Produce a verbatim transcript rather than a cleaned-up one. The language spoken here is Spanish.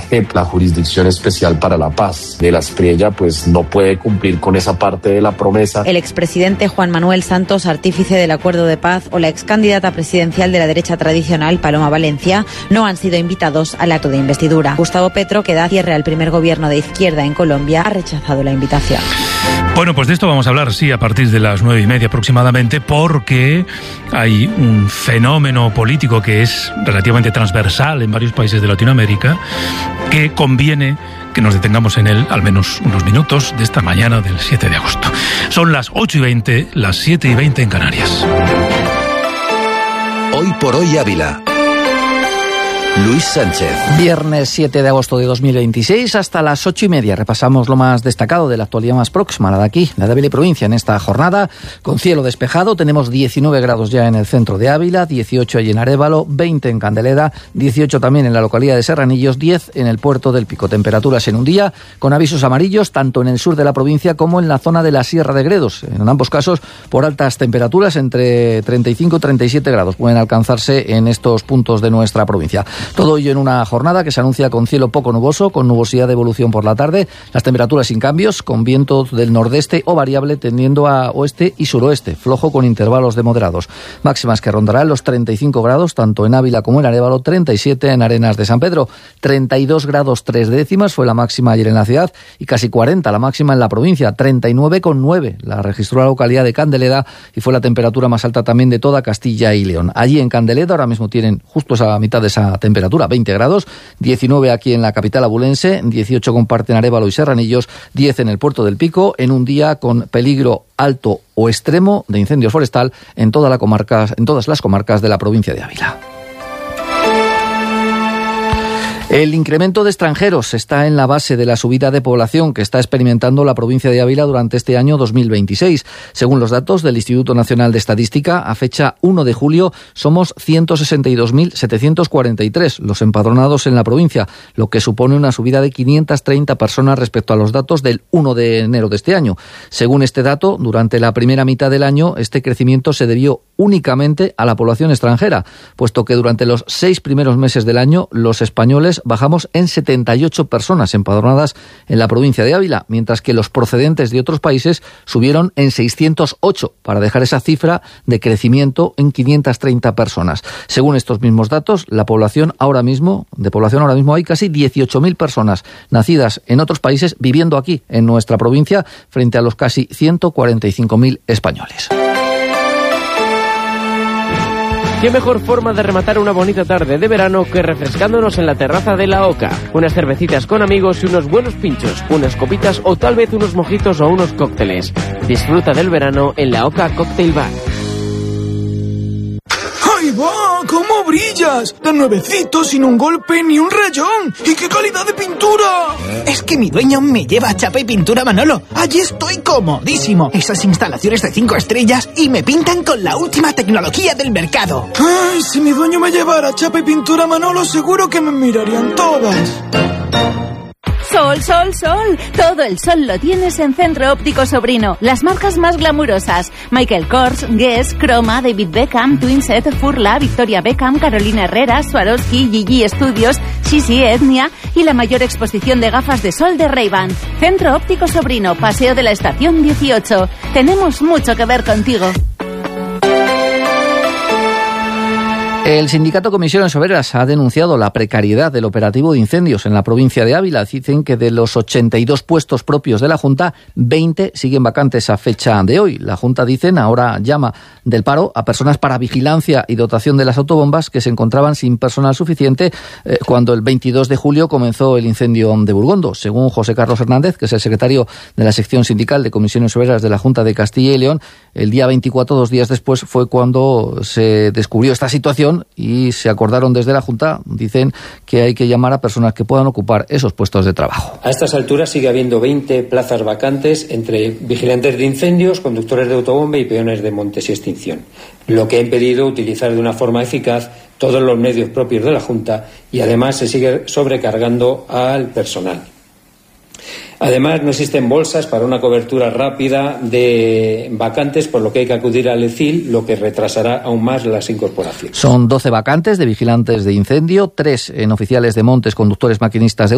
eh, la Jurisdicción Especial para la Paz. De la Espriella pues no puede cumplir con esa parte de la promesa. El expresidente Juan Manuel Santos, artífice del acuerdo de paz, o la excandidata presidencial de la derecha tradicional, Paloma Valencia, no han sido invitados al acto de investidura. Gustavo Petro, que da cierre al primer gobierno de izquierda en Colombia, ha rechazado la invitación. Bueno, pues de esto vamos a hablar, sí, a partir de las nueve y media aproximadamente, porque hay un fenómeno político que es relativamente transversal en varios países de Latinoamérica, que conviene que nos detengamos en él al menos unos minutos de esta mañana del siete de agosto. Son las ocho y veinte, las siete y veinte en Canarias. Hoy por hoy Ávila. Luis Sánchez. Viernes siete de agosto de dos mil veintiséis, hasta las ocho y media. Repasamos lo más destacado de la actualidad más próxima, la de aquí, la de Ávila y provincia, en esta jornada. Con cielo despejado, tenemos diecinueve grados ya en el centro de Ávila, dieciocho allí en Arévalo, veinte en Candeleda, dieciocho también en la localidad de Serranillos, diez en el puerto del Pico. Temperaturas en un día con avisos amarillos tanto en el sur de la provincia como en la zona de la Sierra de Gredos. En ambos casos por altas temperaturas, entre treinta y cinco y treinta y siete grados pueden alcanzarse en estos puntos de nuestra provincia. Todo ello en una jornada que se anuncia con cielo poco nuboso, con nubosidad de evolución por la tarde, las temperaturas sin cambios, con viento del nordeste o variable tendiendo a oeste y suroeste, flojo con intervalos de moderados. Máximas que rondarán los treinta y cinco grados, tanto en Ávila como en Arévalo, treinta y siete en Arenas de San Pedro, treinta y dos grados tres décimas fue la máxima ayer en la ciudad y casi cuarenta la máxima en la provincia, treinta y nueve coma nueve la registró la localidad de Candeleda y fue la temperatura más alta también de toda Castilla y León. Allí en Candeleda ahora mismo tienen justo esa mitad de esa temperatura, veinte grados, diecinueve aquí en la capital abulense, dieciocho comparten Arévalo y Serranillos, diez en el puerto del Pico, en un día con peligro alto o extremo de incendio forestal en, toda la comarca, en todas las comarcas de la provincia de Ávila. El incremento de extranjeros está en la base de la subida de población que está experimentando la provincia de Ávila durante este año dos mil veintiséis. Según los datos del Instituto Nacional de Estadística, a fecha uno de julio somos ciento sesenta y dos mil setecientos cuarenta y tres los empadronados en la provincia, lo que supone una subida de quinientas treinta personas respecto a los datos del uno de enero de este año. Según este dato, durante la primera mitad del año, este crecimiento se debió únicamente a la población extranjera, puesto que durante los seis primeros meses del año los españoles bajamos en setenta y ocho personas empadronadas en la provincia de Ávila, mientras que los procedentes de otros países subieron en seiscientos ocho, para dejar esa cifra de crecimiento en quinientas treinta personas. Según estos mismos datos, la población ahora mismo, de población ahora mismo hay casi dieciocho mil personas nacidas en otros países viviendo aquí en nuestra provincia, frente a los casi ciento cuarenta y cinco mil españoles. ¿Qué mejor forma de rematar una bonita tarde de verano que refrescándonos en la terraza de la Oca? Unas cervecitas con amigos y unos buenos pinchos, unas copitas o tal vez unos mojitos o unos cócteles. Disfruta del verano en la Oca Cocktail Bar. ¡Ay, va! ¿Cómo brillas? De nuevecito, sin un golpe ni un rayón. ¡Y qué calidad de pintura! Es que mi dueño me lleva a Chapa y Pintura Manolo. Allí estoy comodísimo. Esas instalaciones de cinco estrellas y me pintan con la última tecnología del mercado. ¡Ay, si mi dueño me llevara a Chapa y Pintura Manolo, seguro que me mirarían todas! Sol, sol, sol. Todo el sol lo tienes en Centro Óptico Sobrino. Las marcas más glamurosas: Michael Kors, Guess, Chroma, David Beckham, Twinset, Furla, Victoria Beckham, Carolina Herrera, Swarovski, Gigi Studios, Sisi, Etnia y la mayor exposición de gafas de sol de Ray-Ban. Centro Óptico Sobrino, Paseo de la Estación dieciocho. Tenemos mucho que ver contigo. El sindicato Comisiones Obreras ha denunciado la precariedad del operativo de incendios en la provincia de Ávila. Dicen que de los ochenta y dos puestos propios de la Junta, veinte siguen vacantes a fecha de hoy. La Junta, dicen, ahora llama del paro a personas para vigilancia y dotación de las autobombas que se encontraban sin personal suficiente eh, cuando el veintidós de julio comenzó el incendio de Burgondo. Según José Carlos Hernández, que es el secretario de la sección sindical de Comisiones Obreras de la Junta de Castilla y León, el día veinticuatro, dos días después, fue cuando se descubrió esta situación y se acordaron desde la Junta, dicen, que hay que llamar a personas que puedan ocupar esos puestos de trabajo. A estas alturas sigue habiendo veinte plazas vacantes entre vigilantes de incendios, conductores de autobomba y peones de montes y extinción, lo que ha impedido utilizar de una forma eficaz todos los medios propios de la Junta y además se sigue sobrecargando al personal. Además, no existen bolsas para una cobertura rápida de vacantes, por lo que hay que acudir al E C I L, lo que retrasará aún más las incorporaciones. Son doce vacantes de vigilantes de incendio, tres en oficiales de montes, conductores, maquinistas de